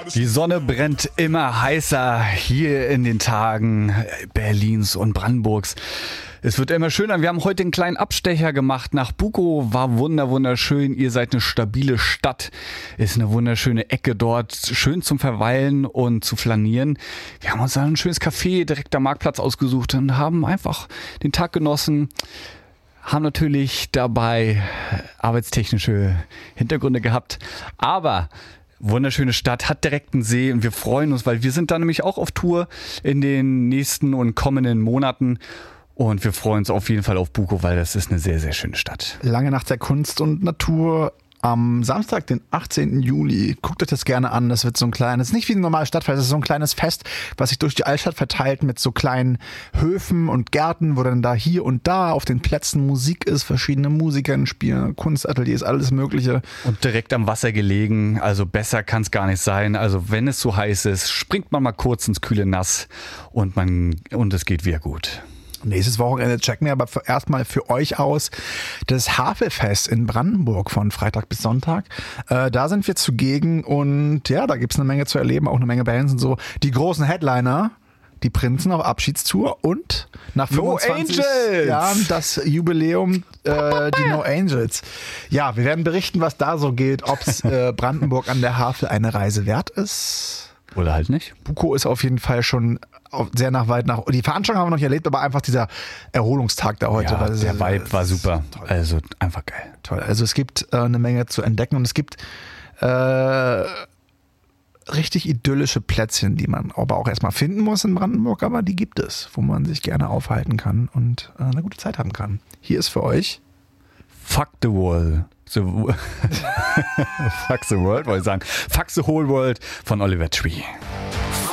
Die Sonne brennt immer heißer hier in den Tagen Berlins und Brandenburgs. Es wird immer schöner. Wir haben heute einen kleinen Abstecher gemacht nach Bukow. War wunderschön. Ihr seid eine stabile Stadt. Ist eine wunderschöne Ecke dort. Schön zum Verweilen und zu flanieren. Wir haben uns da ein schönes Café direkt am Marktplatz ausgesucht und haben einfach den Tag genossen. Haben natürlich dabei arbeitstechnische Hintergründe gehabt. Aber wunderschöne Stadt, hat direkt einen See und wir freuen uns, weil wir sind da nämlich auch auf Tour in den nächsten und kommenden Monaten. Und wir freuen uns auf jeden Fall auf Bukow, weil das ist eine sehr, sehr schöne Stadt. Lange Nacht der Kunst und Natur am Samstag, den 18. Juli. Guckt euch das gerne an. Das wird so ein kleines, nicht wie ein normales Stadtfest, das ist so ein kleines Fest, was sich durch die Altstadt verteilt mit so kleinen Höfen und Gärten, wo dann da hier und da auf den Plätzen Musik ist, verschiedene Musiker spielen, Kunstateliers, alles Mögliche. Und direkt am Wasser gelegen, also besser kann es gar nicht sein. Also wenn es so heiß ist, springt man mal kurz ins kühle Nass und es geht wieder gut. Nächstes Wochenende checken wir aber erstmal für euch aus das Havelfest in Brandenburg von Freitag bis Sonntag. Da sind wir zugegen und ja, da gibt's eine Menge zu erleben, auch eine Menge Bands und so. Die großen Headliner, die Prinzen auf Abschiedstour und nach 25 Jahren das Jubiläum, die No Angels. Ja, wir werden berichten, was da so geht, ob's Brandenburg an der Havel eine Reise wert ist. Oder halt nicht. Bukow ist auf jeden Fall schon sehr weit nach. Die Veranstaltung haben wir noch nicht erlebt, aber einfach dieser Erholungstag da heute. Ja, der Vibe war super. Toll. Also einfach geil. Toll. Also es gibt eine Menge zu entdecken und es gibt richtig idyllische Plätzchen, die man aber auch erstmal finden muss in Brandenburg, aber die gibt es, wo man sich gerne aufhalten kann und eine gute Zeit haben kann. Hier ist für euch Fuck the Wall. Fuck the World, wollte ich sagen. Fuck the Whole World von Oliver Tree.